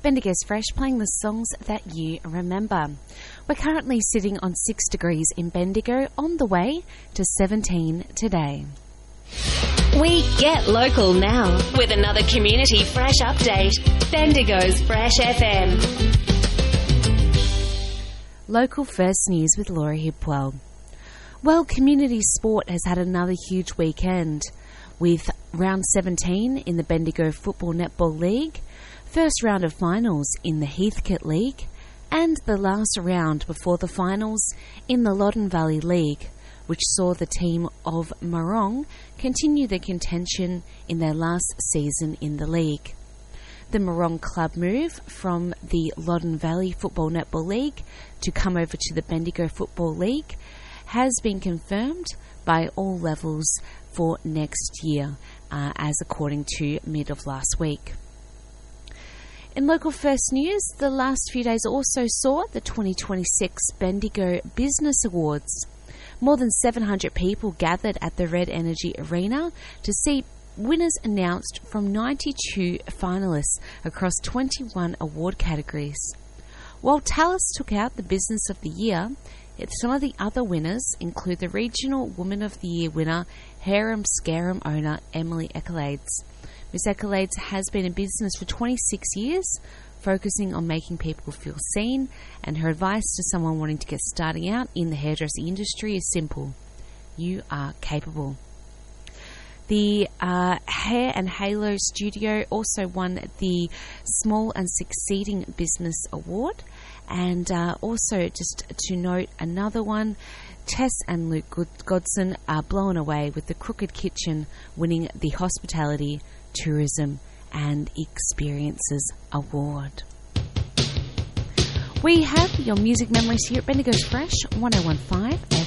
Bendigo's Fresh, playing the songs that you remember. We're currently sitting on 6 degrees in Bendigo, on the way to 17 today. We get local now with another Community Fresh update. Bendigo's Fresh FM. Local First News with Laura Hipwell. Well, community sport has had another huge weekend with round 17 in the Bendigo Football Netball League, first round of finals in the Heathcote League, and the last round before the finals in the Loddon Valley League, which saw the team of Morong continue their contention in their last season in the league. The Morong club move from the Loddon Valley Football Netball League to come over to the Bendigo Football League has been confirmed by all levels for next year, as according to mid of last week. In local First News, the last few days also saw the 2026 Bendigo Business Awards. More than 700 people gathered at the Red Energy Arena to see winners announced from 92 finalists across 21 award categories. While Tallis took out the Business of the Year, some of the other winners include the Regional Woman of the Year winner, Harem Scarum owner Emily Ecolades. Miss Ecolades has been in business for 26 years, focusing on making people feel seen, and her advice to someone wanting to get starting out in the hairdressing industry is simple: you are capable. The Hair and Halo Studio also won the Small and Succeeding Business Award. And also, just to note another one, Tess and Luke Godson are blown away with the Crooked Kitchen winning the Hospitality, Tourism and Experiences Award. We have your music memories here at Bendigo's Fresh 101.5